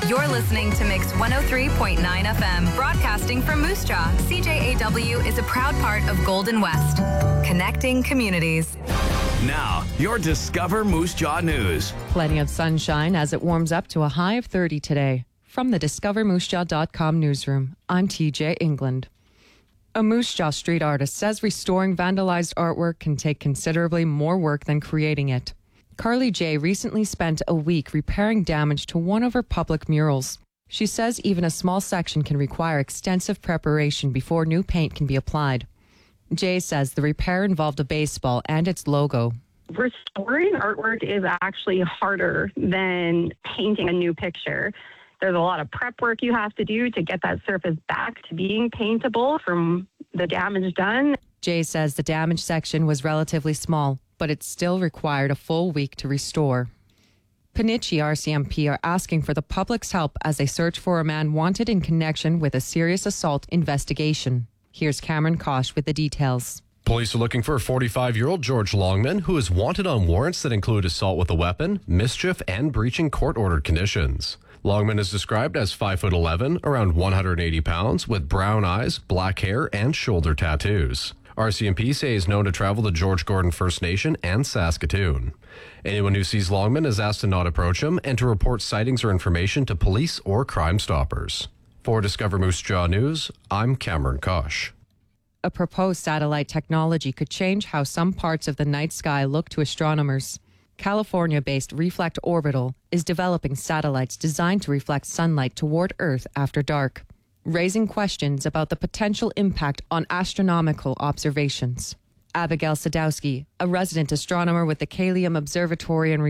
You're listening to Mix 103.9 FM, broadcasting from Moose Jaw. CJAW is a proud part of Golden West, connecting communities. Now, your Discover Moose Jaw news. Plenty of sunshine as it warms up to a high of 30 today. From the DiscoverMooseJaw.com newsroom, I'm TJ England. A Moose Jaw street artist says restoring vandalized artwork can take considerably more work than creating it. Carly J. recently spent a week repairing damage to one of her public murals. She says even a small section can require extensive preparation before new paint can be applied. Jay says the repair involved a baseball and its logo. Restoring artwork is actually harder than painting a new picture. There's a lot of prep work you have to do to get that surface back to being paintable from the damage done. Jay says the damaged section was relatively small, but it still required a full week to restore. Peniche RCMP are asking for the public's help as they search for a man wanted in connection with a serious assault investigation. Here's Cameron Kosh with the details. Police are looking for 45-year-old George Longman, who is wanted on warrants that include assault with a weapon, mischief, and breaching court-ordered conditions. Longman is described as 5'11", around 180 pounds, with brown eyes, black hair, and shoulder tattoos. RCMP say he's known to travel to George Gordon First Nation and Saskatoon. Anyone who sees Longman is asked to not approach him and to report sightings or information to police or Crime Stoppers. For Discover Moose Jaw News, I'm Cameron Kosh. A proposed satellite technology could change how some parts of the night sky look to astronomers. California-based Reflect Orbital is developing satellites designed to reflect sunlight toward Earth after dark, raising questions about the potential impact on astronomical observations. Abigail Sadowski, a resident astronomer with the Kalium Observatory in